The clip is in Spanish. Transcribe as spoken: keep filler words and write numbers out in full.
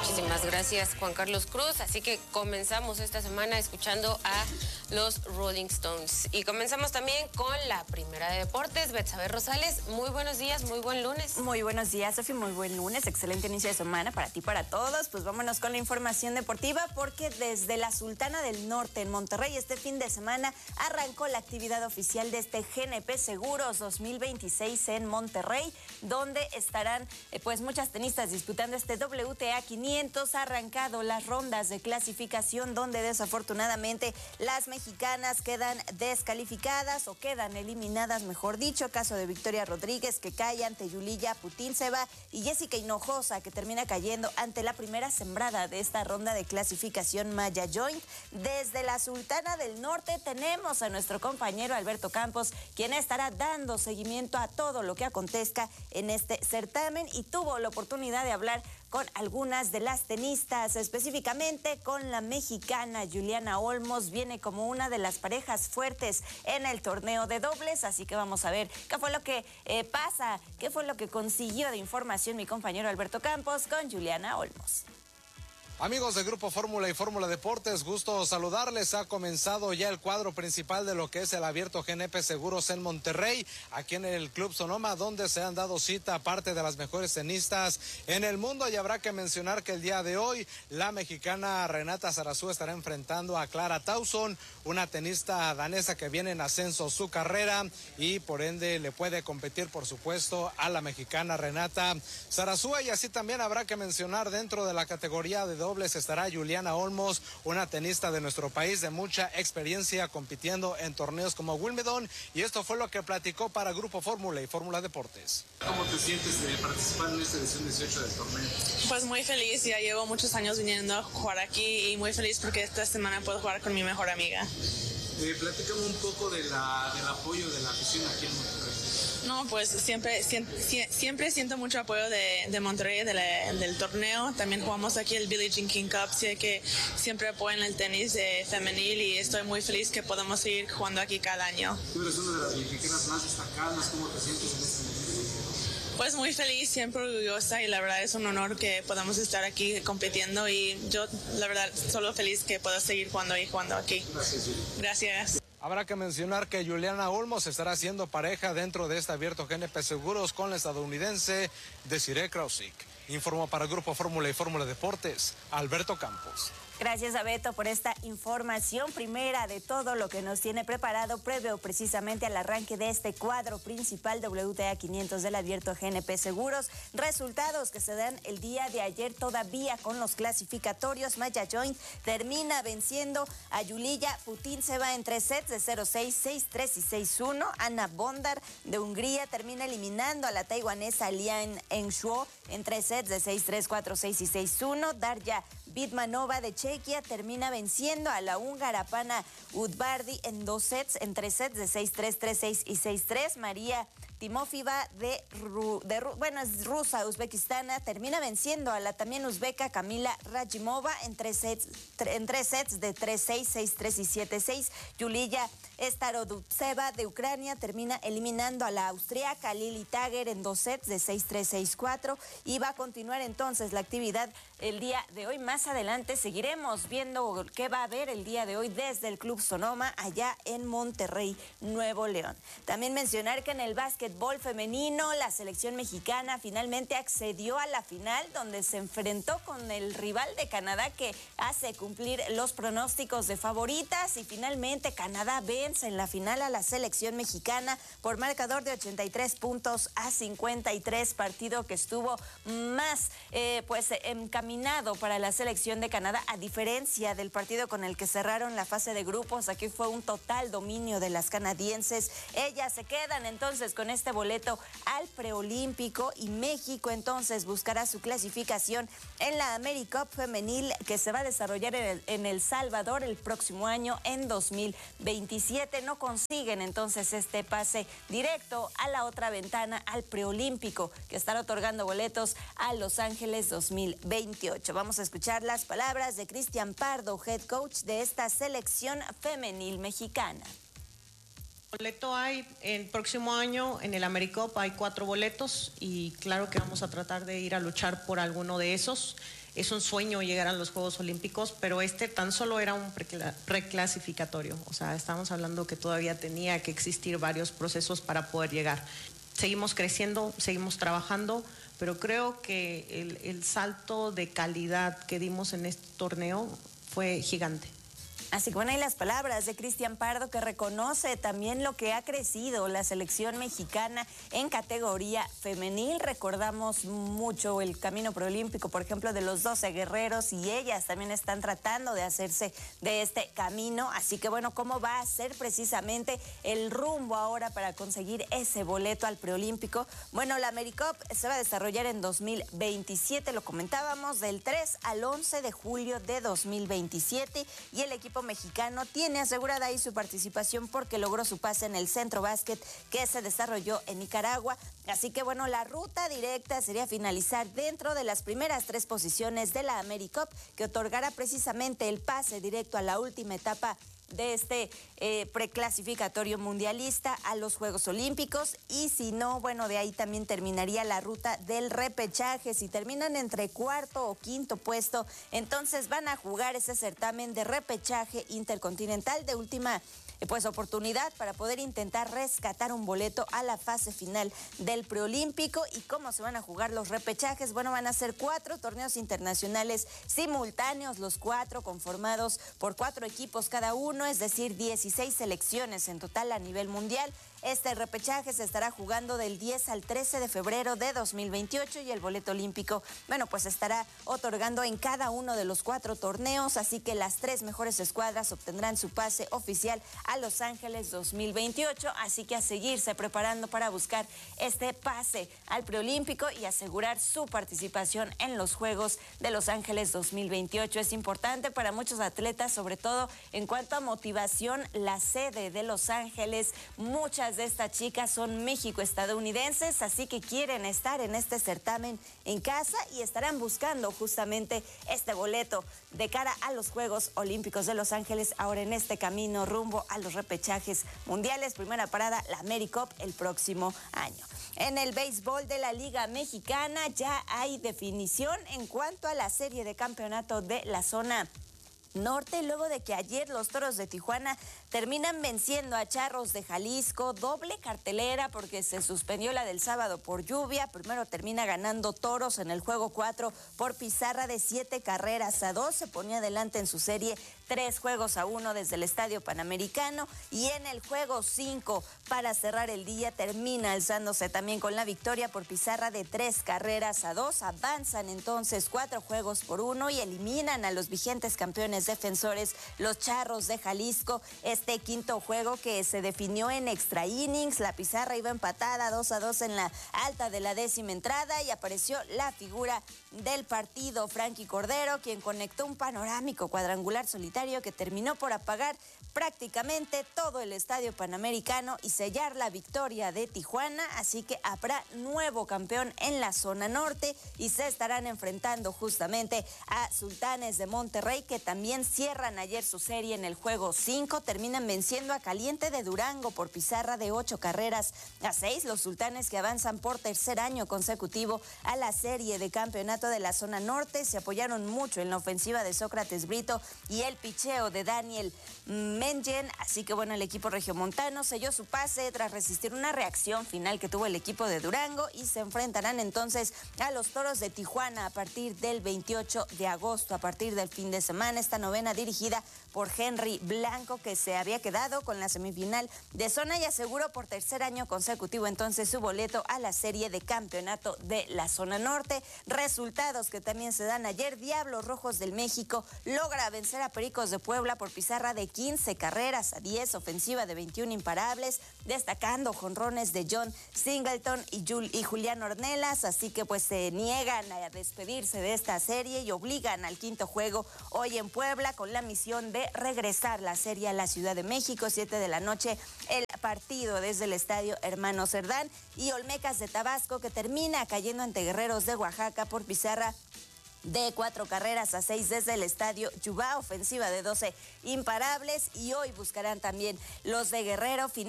Muchísimas gracias, Juan Carlos Cruz. Así que comenzamos esta semana escuchando a los Rolling Stones. Y comenzamos también con la primera de deportes. Betsabe Rosales, muy buenos días, muy buen lunes. Muy buenos días, Sofi, muy buen lunes. Excelente inicio de semana para ti, para todos. Pues vámonos con la información deportiva, porque desde la Sultana del Norte, en Monterrey, este fin de semana arrancó la actividad oficial de este G N P Seguros dos mil veintiséis en Monterrey, donde estarán eh, pues muchas tenistas disputando este W T A quinientos. Ha arrancado las rondas de clasificación, donde desafortunadamente las mexicanas quedan descalificadas o quedan eliminadas, mejor dicho. Caso de Victoria Rodríguez, que cae ante Yuliya Putintseva, y Jessica Hinojosa, que termina cayendo ante la primera sembrada de esta ronda de clasificación, Maya Joint. Desde la Sultana del Norte tenemos a nuestro compañero Alberto Campos, quien estará dando seguimiento a todo lo que acontezca en este certamen, y tuvo la oportunidad de hablar con algunas de las tenistas, específicamente con la mexicana Juliana Olmos. Viene como una de las parejas fuertes en el torneo de dobles, así que vamos a ver qué fue lo que eh, pasa, qué fue lo que consiguió de información mi compañero Alberto Campos con Juliana Olmos. Amigos de Grupo Fórmula y Fórmula Deportes, gusto saludarles. Ha comenzado ya el cuadro principal de lo que es el abierto G N P Seguros en Monterrey, aquí en el Club Sonoma, donde se han dado cita a parte de las mejores tenistas en el mundo. Y habrá que mencionar que el día de hoy la mexicana Renata Zarazúa estará enfrentando a Clara Tauson, una tenista danesa que viene en ascenso su carrera y por ende le puede competir, por supuesto, a la mexicana Renata Zarazúa. Y así también habrá que mencionar dentro de la categoría de dobles estará Juliana Olmos, una tenista de nuestro país de mucha experiencia compitiendo en torneos como Wimbledon, y esto fue lo que platicó para Grupo Fórmula y Fórmula Deportes. ¿Cómo te sientes de participar en esta edición dieciocho del torneo? Pues muy feliz, ya llevo muchos años viniendo a jugar aquí y muy feliz porque esta semana puedo jugar con mi mejor amiga. Eh, platícame un poco de la, del apoyo de la afición aquí en Monterrey. No, pues siempre siempre, siempre siento mucho apoyo de, de Monterrey, de la, del torneo. También jugamos aquí el Billie Jean King Cup, sé que siempre apoyan el tenis eh, femenil, y estoy muy feliz que podamos seguir jugando aquí cada año. Tú eres una de las mexicanas más destacadas, ¿cómo te sientes en este momento? Pues muy feliz, siempre orgullosa, y la verdad es un honor que podamos estar aquí compitiendo, y yo la verdad solo feliz que pueda seguir jugando y jugando aquí. Gracias, Julie. Gracias. Habrá que mencionar que Juliana Olmos estará haciendo pareja dentro de este abierto G N P Seguros con la estadounidense Desiree Krausik. Informó para Grupo Fórmula y Fórmula Deportes, Alberto Campos. Gracias a Beto por esta información primera de todo lo que nos tiene preparado previo precisamente al arranque de este cuadro principal W T A quinientos del abierto G N P Seguros. Resultados que se dan el día de ayer todavía con los clasificatorios. Maya Joint termina venciendo a Yuliya Putintseva en tres sets de cero seis, seis tres y seis uno. Ana Bondar de Hungría termina eliminando a la taiwanesa Lian Enshuo en tres sets de seis tres, cuatro seis y seis uno. Darya Bitmanova de Chequia termina venciendo a la húngara Pana Udvardi en dos sets, en tres sets de seis tres, tres seis y seis tres. María Timofeva de, Ru, de bueno, es rusa, uzbekistana, termina venciendo a la también uzbeca Kamila Rajimova en tres sets, tre, en tres sets de tres seis, seis tres y siete seis. Yuliya Starodubtseva de Ucrania termina eliminando a la austriaca Lili Tager en dos sets de seis tres, seis cuatro, y va a continuar entonces la actividad el día de hoy. Más adelante seguiremos viendo qué va a haber el día de hoy desde el Club Sonoma allá en Monterrey, Nuevo León. También mencionar que en el básquetbol femenino la selección mexicana finalmente accedió a la final, donde se enfrentó con el rival de Canadá, que hace cumplir los pronósticos de favoritas, y finalmente Canadá vence en la final a la selección mexicana por marcador de ochenta y tres puntos a cincuenta y tres, partido que estuvo más eh, pues encaminado para la selección de Canadá, a diferencia del partido con el que cerraron la fase de grupos. Aquí fue un total dominio de las canadienses. Ellas se quedan entonces con este boleto al preolímpico, y México entonces buscará su clasificación en la AmeriCup femenil, que se va a desarrollar en el, en El Salvador el próximo año, en dos mil veintisiete. No consiguen entonces este pase directo a la otra ventana, al preolímpico, que estará otorgando boletos a Los Ángeles dos mil veintiocho. Vamos a escuchar las palabras de Cristian Pardo, head coach de esta selección femenil mexicana. Boleto hay el próximo año en el AmeriCup, hay cuatro boletos, y claro que vamos a tratar de ir a luchar por alguno de esos. es un sueño llegar a los Juegos Olímpicos, pero este tan solo era un reclasificatorio. O sea, estamos hablando que todavía tenía que existir varios procesos para poder llegar. Seguimos creciendo, seguimos trabajando, pero creo que el, el salto de calidad que dimos en este torneo fue gigante. Así que bueno, hay las palabras de Cristian Pardo, que reconoce también lo que ha crecido la selección mexicana en categoría femenil. Recordamos mucho el camino preolímpico, por ejemplo, de los doce guerreros, y ellas también están tratando de hacerse de este camino. Así que bueno, ¿cómo va a ser precisamente el rumbo ahora para conseguir ese boleto al preolímpico? Bueno, la AmeriCup se va a desarrollar en dos mil veintisiete, lo comentábamos, del tres al once de julio de dos mil veintisiete, y el equipo mexicano tiene asegurada ahí su participación porque logró su pase en el Centro Básquet que se desarrolló en Nicaragua. Así que bueno, la ruta directa sería finalizar dentro de las primeras tres posiciones de la AmeriCup, que otorgará precisamente el pase directo a la última etapa de este eh, preclasificatorio mundialista a los Juegos Olímpicos. Y si no, bueno, de ahí también terminaría la ruta del repechaje. Si terminan entre cuarto o quinto puesto, entonces van a jugar ese certamen de repechaje intercontinental de última pues oportunidad para poder intentar rescatar un boleto a la fase final del preolímpico. ¿Y cómo se van a jugar los repechajes? Bueno, van a ser cuatro torneos internacionales simultáneos, los cuatro conformados por cuatro equipos cada uno, es decir, dieciséis selecciones en total a nivel mundial. Este repechaje se estará jugando del diez al trece de febrero de dos mil veintiocho, y el boleto olímpico, bueno, pues estará otorgando en cada uno de los cuatro torneos, así que las tres mejores escuadras obtendrán su pase oficial a Los Ángeles dos mil veintiocho, así que a seguirse preparando para buscar este pase al preolímpico y asegurar su participación en los Juegos de Los Ángeles dos mil veintiocho. Es importante para muchos atletas, sobre todo en cuanto a motivación, la sede de Los Ángeles. Muchas de estas chicas son México-estadounidenses, así que quieren estar en este certamen en casa y estarán buscando justamente este boleto de cara a los Juegos Olímpicos de Los Ángeles, ahora en este camino rumbo a los repechajes mundiales. Primera parada, la AmeriCup el próximo año. En el béisbol de la Liga Mexicana ya hay definición en cuanto a la serie de campeonato de la zona norte, luego de que ayer los Toros de Tijuana terminan venciendo a Charros de Jalisco. Doble cartelera porque se suspendió la del sábado por lluvia. Primero termina ganando Toros en el juego cuatro por pizarra de siete carreras a dos. Se ponía adelante en su serie tres juegos a uno desde el Estadio Panamericano. Y en el juego cinco, para cerrar el día, termina alzándose también con la victoria por pizarra de tres carreras a dos. Avanzan entonces cuatro juegos por uno y eliminan a los vigentes campeones defensores, los Charros de Jalisco. Este quinto juego que se definió en extra innings, la pizarra iba empatada dos a dos en la alta de la décima entrada, y apareció la figura del partido, Frankie Cordero, quien conectó un panorámico cuadrangular solitario que terminó por apagar prácticamente todo el Estadio Panamericano y sellar la victoria de Tijuana. Así que habrá nuevo campeón en la zona norte y se estarán enfrentando justamente a Sultanes de Monterrey, que también cierran ayer su serie en el juego cinco. Terminan venciendo a Caliente de Durango por pizarra de ocho carreras a seis. Los Sultanes, que avanzan por tercer año consecutivo a la serie de campeonato de la zona norte, se apoyaron mucho en la ofensiva de Sócrates Brito y el picheo de Daniel Mengen. Así que bueno, el equipo regiomontano selló su pase tras resistir una reacción final que tuvo el equipo de Durango, y se enfrentarán entonces a los Toros de Tijuana a partir del veintiocho de agosto, a partir del fin de semana. Esta novena dirigida por Henry Blanco, que se había quedado con la semifinal de zona y aseguró por tercer año consecutivo entonces su boleto a la serie de campeonato de la zona norte. Resultados que también se dan ayer. Diablos Rojos del México logra vencer a Pericos de Puebla por pizarra de quince carreras a diez, ofensiva de veintiún imparables, destacando jonrones de John Singleton y, Jul y Julián Ornelas. Así que pues se niegan a despedirse de esta serie y obligan al quinto juego hoy en Puebla, con la misión de regresar la serie a la Ciudad de México. Siete de la noche el partido desde el Estadio Hermano Cerdán. Y Olmecas de Tabasco, que termina cayendo ante Guerreros de Oaxaca por pizarra de cuatro carreras a seis desde el Estadio Yubá, ofensiva de doce imparables. Y hoy buscarán también los de Guerrero final